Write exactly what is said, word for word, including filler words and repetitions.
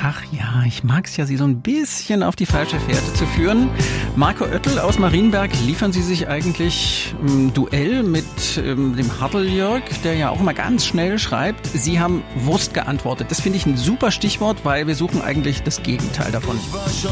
Ach ja, ich mag's ja, Sie so ein bisschen auf die falsche Fährte zu führen. Marco Oettel aus Marienberg, liefern Sie sich eigentlich ein Duell mit ähm, dem Hartl-Jörg, der ja auch immer ganz schnell schreibt. Sie haben Wurst geantwortet. Das finde ich ein super Stichwort, weil wir suchen eigentlich das Gegenteil davon.